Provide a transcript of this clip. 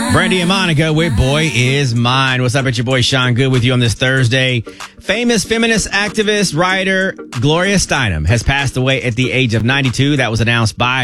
Brandy and Monica with Boy Is Mine. What's up? It's your boy Sean Good with you on this Thursday. Famous feminist activist, writer Gloria Steinem has passed away at the age of 92. That was announced by